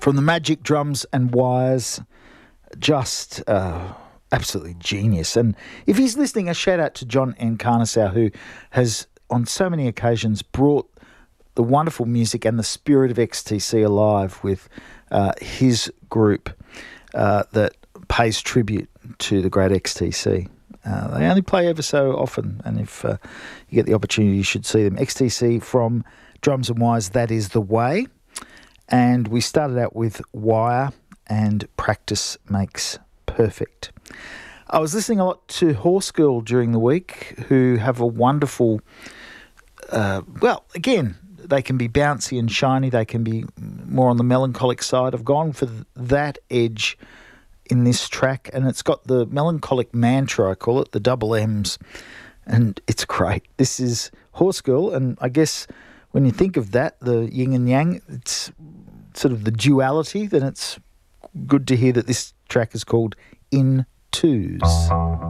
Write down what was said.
From the Magic Drums and Wires, just absolutely genius. And if he's listening, a shout out to John Encarnassau, who has on so many occasions brought the wonderful music and the spirit of XTC alive with his group that pays tribute to the great XTC. They only play ever so often, and if you get the opportunity, you should see them. XTC from Drums and Wires, That Is The Way. And we started out with Wire and Practice Makes Perfect. I was listening a lot to Horse Girl during the week, who have a wonderful, again, they can be bouncy and shiny. They can be more on the melancholic side. I've gone for that edge in this track, and it's got the melancholic mantra, I call it, the double M's, and it's great. This is Horse Girl, and I guess when you think of that, the yin and yang, it's sort of the duality, then it's good to hear that this track is called In Twos.